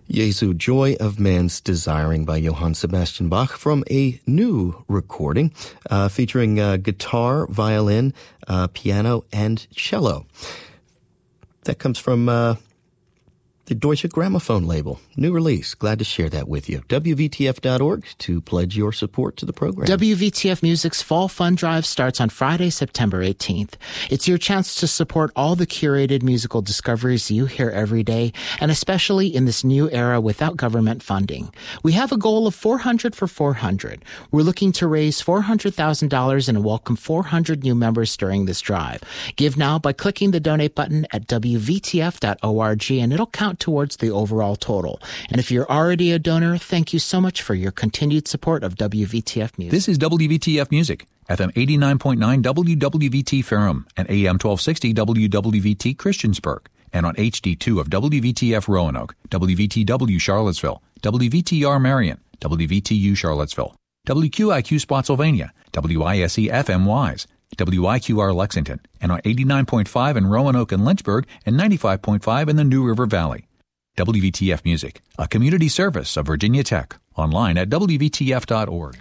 Jesu, Joy of Man's Desiring by Johann Sebastian Bach from a new recording featuring guitar, violin, piano, and cello. That comes from the Deutsche Grammophon label. New release. Glad to share that with you. WVTF.org to pledge your support to the program. WVTF Music's Fall Fund Drive starts on Friday, September 18th. It's your chance to support all the curated musical discoveries you hear every day, and especially in this new era without government funding. We have a goal of 400 for 400. We're looking to raise $400,000 and welcome 400 new members during this drive. Give now by clicking the donate button at WVTF.org, and it'll count towards the overall total. And if you're already a donor, thank you so much for your continued support of WVTF Music. This is WVTF Music, FM 89.9 WWVT Ferrum and AM 1260 WWVT Christiansburg, and on HD2 of WVTF Roanoke, WVTW Charlottesville, WVTR Marion, WVTU Charlottesville, WQIQ Spotsylvania, WISE FM Wise, WIQR Lexington, and on 89.5 in Roanoke and Lynchburg and 95.5 in the New River Valley. WVTF Music, a community service of Virginia Tech, online at WVTF.org.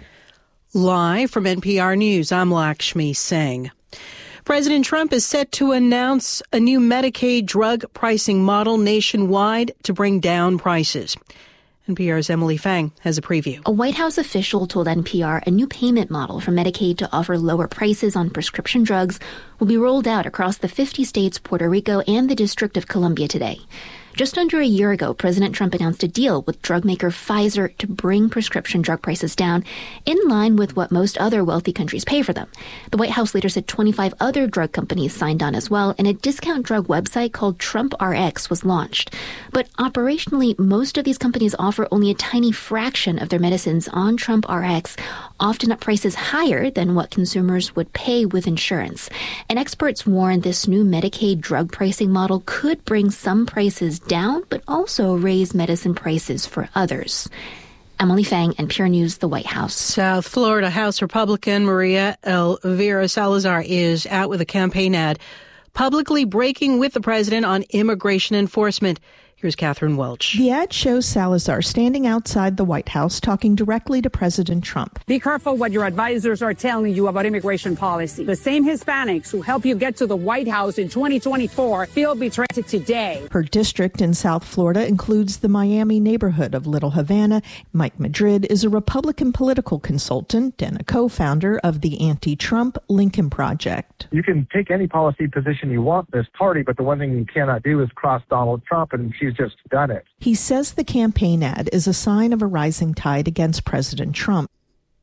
Live from NPR News, I'm Lakshmi Singh. President Trump is set to announce a new Medicaid drug pricing model nationwide to bring down prices. NPR's Emily Fang has a preview. A White House official told NPR a new payment model for Medicaid to offer lower prices on prescription drugs will be rolled out across the 50 states, Puerto Rico, and the District of Columbia today. Just under a year ago, President Trump announced a deal with drug maker Pfizer to bring prescription drug prices down in line with what most other wealthy countries pay for them. The White House later said 25 other drug companies signed on as well, and a discount drug website called TrumpRx was launched. But operationally, most of these companies offer only a tiny fraction of their medicines on TrumpRx, often at prices higher than what consumers would pay with insurance. And experts warn this new Medicaid drug pricing model could bring some prices down, but also raise medicine prices for others. Emily Fang, NPR News, the White House. South Florida House Republican Maria Elvira Salazar is out with a campaign ad publicly breaking with the president on immigration enforcement. Here's Catherine Welch. The ad shows Salazar standing outside the White House talking directly to President Trump. Be careful what your advisors are telling you about immigration policy. The same Hispanics who help you get to the White House in 2024 feel betrayed today. Her district in South Florida includes the Miami neighborhood of Little Havana. Mike Madrid is a Republican political consultant and a co-founder of the anti-Trump Lincoln Project. You can take any policy position you want in this party, but the one thing you cannot do is cross Donald Trump, and she's just done it. He says the campaign ad is a sign of a rising tide against President Trump.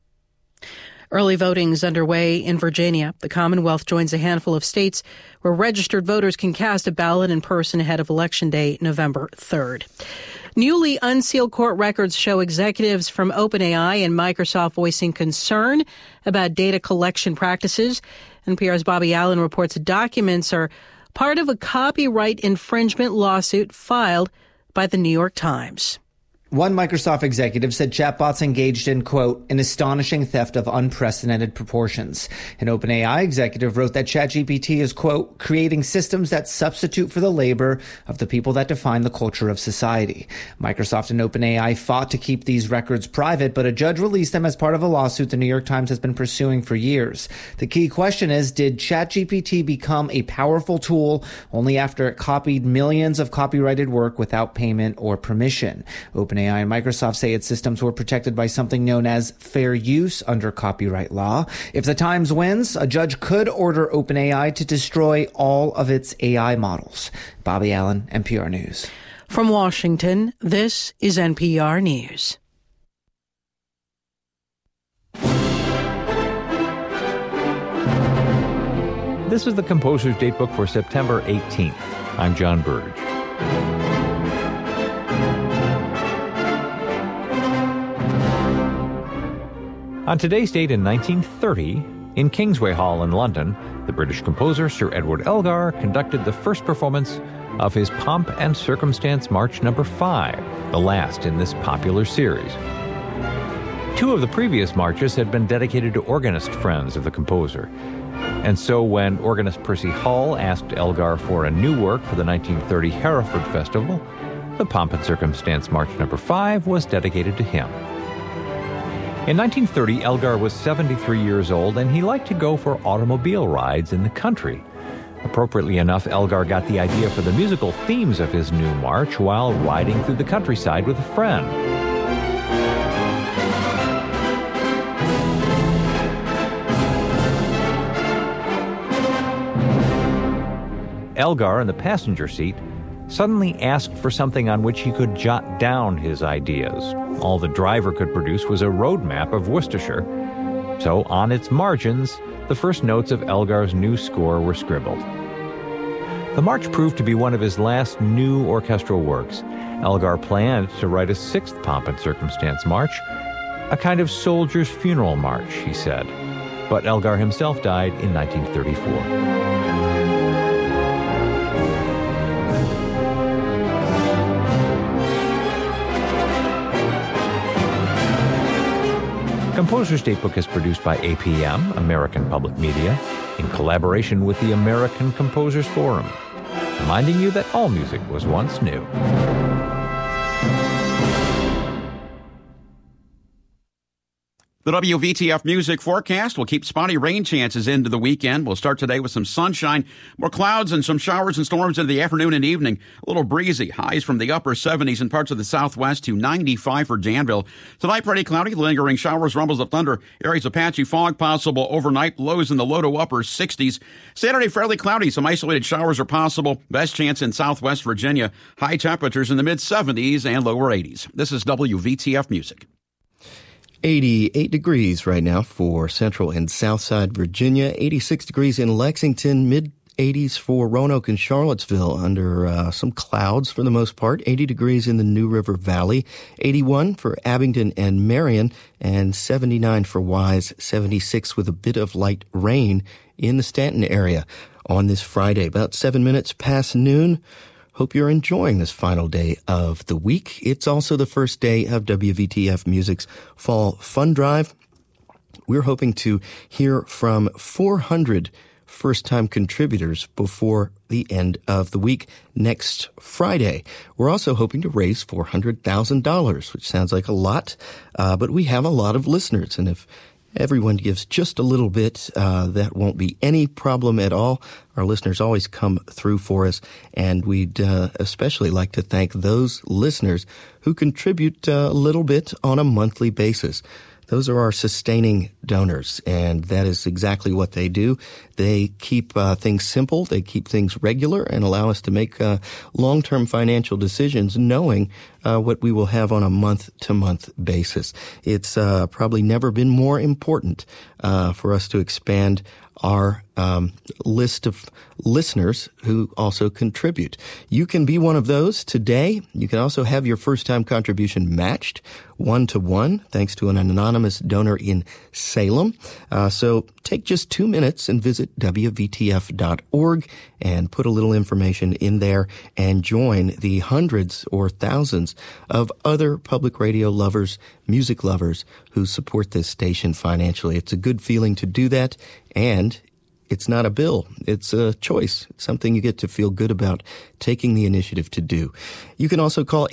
Early voting is underway in Virginia. The Commonwealth joins a handful of states where registered voters can cast a ballot in person ahead of Election Day, November 3rd. Newly unsealed court records show executives from OpenAI and Microsoft voicing concern about data collection practices. NPR's Bobby Allen reports documents are part of a copyright infringement lawsuit filed by the New York Times. One Microsoft executive said chatbots engaged in, quote, an astonishing theft of unprecedented proportions. An OpenAI executive wrote that ChatGPT is, quote, creating systems that substitute for the labor of the people that define the culture of society. Microsoft and OpenAI fought to keep these records private, but a judge released them as part of a lawsuit the New York Times has been pursuing for years. The key question is, did ChatGPT become a powerful tool only after it copied millions of copyrighted work without payment or permission? OpenAI and Microsoft say its systems were protected by something known as fair use under copyright law. If the Times wins, a judge could order OpenAI to destroy all of its AI models. Bobby Allen, NPR News. From Washington, this is NPR News. This is the Composer's Datebook for September 18th. I'm John Burge. On today's date in 1930, in Kingsway Hall in London, the British composer Sir Edward Elgar conducted the first performance of his Pomp and Circumstance March No. 5, the last in this popular series. Two of the previous marches had been dedicated to organist friends of the composer. And so when organist Percy Hull asked Elgar for a new work for the 1930 Hereford Festival, The Pomp and Circumstance March No. 5 was dedicated to him. In 1930, Elgar was 73 years old, and he liked to go for automobile rides in the country. Appropriately enough, Elgar got the idea for the musical themes of his new march while riding through the countryside with a friend. Elgar, in the passenger seat, suddenly asked for something on which he could jot down his ideas. All the driver could produce was a road map of Worcestershire. So, on its margins, the first notes of Elgar's new score were scribbled. The march proved to be one of his last new orchestral works. Elgar planned to write a sixth Pomp and Circumstance march, a kind of soldier's funeral march, he said. But Elgar himself died in 1934. Composer's Datebook is produced by APM, American Public Media, in collaboration with the American Composers Forum, reminding you that all music was once new. The WVTF music forecast will keep spotty rain chances into the weekend. We'll start today with some sunshine, more clouds and some showers and storms into the afternoon and evening. A little breezy, highs from the upper 70s in parts of the southwest to 95 for Danville. Tonight, pretty cloudy, lingering showers, rumbles of thunder, areas of patchy fog possible overnight, lows in the low to upper 60s. Saturday, fairly cloudy, some isolated showers are possible. Best chance in southwest Virginia. High temperatures in the mid 70s and lower 80s. This is WVTF Music. 88 degrees right now for Central and Southside Virginia. 86 degrees in Lexington. Mid-80s for Roanoke and Charlottesville under some clouds for the most part. 80 degrees in the New River Valley. 81 for Abingdon and Marion. And 79 for Wise. 76 with a bit of light rain in the Stanton area on this Friday. About 7 minutes past noon. Hope you're enjoying this final day of the week. It's also the first day of WVTF Music's Fall Fun Drive. We're hoping to hear from 400 first-time contributors before the end of the week next Friday. We're also hoping to raise $400,000, which sounds like a lot, but we have a lot of listeners, and if everyone gives just a little bit, that won't be any problem at all. Our listeners always come through for us, and we'd especially like to thank those listeners who contribute a little bit on a monthly basis. Those are our sustaining donors, and that is exactly what they do. They keep things simple, they keep things regular, and allow us to make long-term financial decisions knowing what we will have on a month-to-month basis. It's probably never been more important for us to expand our list of listeners who also contribute. You can be one of those today. You can also have your first-time contribution matched 1-to-1 thanks to an anonymous donor in Salem. So take just 2 minutes and visit WVTF.org and put a little information in there and join the hundreds or thousands of other public radio lovers, music lovers who support this station financially. It's a good feeling to do that, and it's not a bill. It's a choice. It's something you get to feel good about taking the initiative to do. You can also call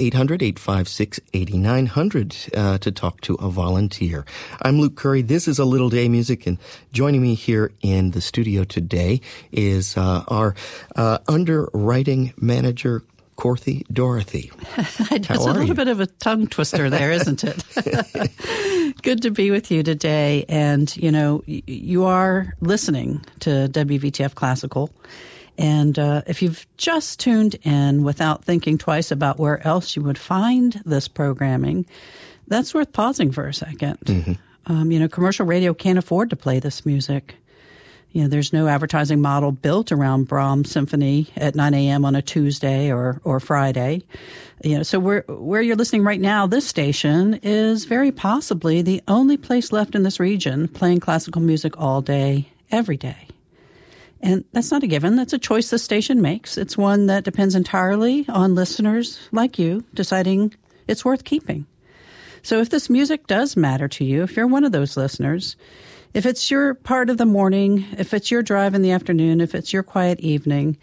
800-856-8900 to talk to a volunteer. I'm Luke Curry. This is A Little Day Music, and joining me here in the studio today is our underwriting manager, Corthy Dorothy. It's a little bit of a tongue twister there, isn't it? Good to be with you today. And, you know, you are listening to WVTF Classical. And if you've just tuned in without thinking twice about where else you would find this programming, that's worth pausing for a second. Mm-hmm. You know, commercial radio can't afford to play this music. You know, there's no advertising model built around Brahms Symphony at 9 a.m. on a Tuesday or Friday. You know, so where you're listening right now, this station is very possibly the only place left in this region playing classical music all day, every day. And that's not a given. That's a choice the station makes. It's one that depends entirely on listeners like you deciding it's worth keeping. So if this music does matter to you, if you're one of those listeners, if it's your part of the morning, if it's your drive in the afternoon, if it's your quiet evening,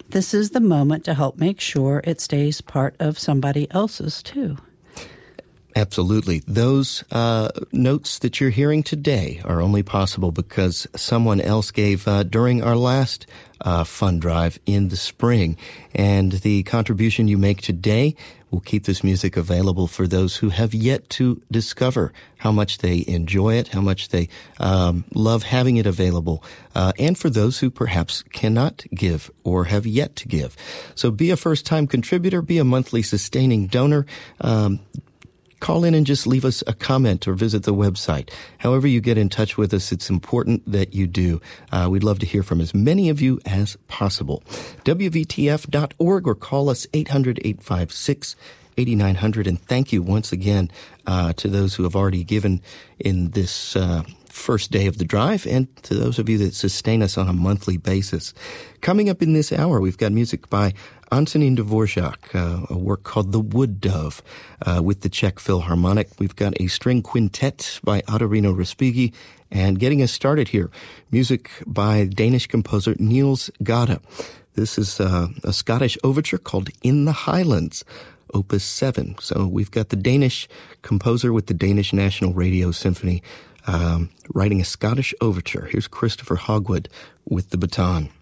this is the moment to help make sure it stays part of somebody else's too. Absolutely. Those notes that you're hearing today are only possible because someone else gave during our last fund drive in the spring. And the contribution you make today will keep this music available for those who have yet to discover how much they enjoy it, how much they love having it available, and for those who perhaps cannot give or have yet to give. So be a first-time contributor, be a monthly sustaining donor. Call in and just leave us a comment or visit the website. However you get in touch with us, it's important that you do. We'd love to hear from as many of you as possible. WVTF.org or call us 800-856-8900. And thank you once again to those who have already given in this first day of the drive, and to those of you that sustain us on a monthly basis. Coming up in this hour, we've got music by Antonín Dvorak, a work called The Wood Dove with the Czech Philharmonic. We've got a string quintet by Ottorino Respighi, and getting us started here, music by Danish composer Niels Gade. This is a Scottish overture called In the Highlands, Opus 7. So we've got the Danish composer with the Danish National Radio Symphony writing a Scottish overture. Here's Christopher Hogwood with the baton.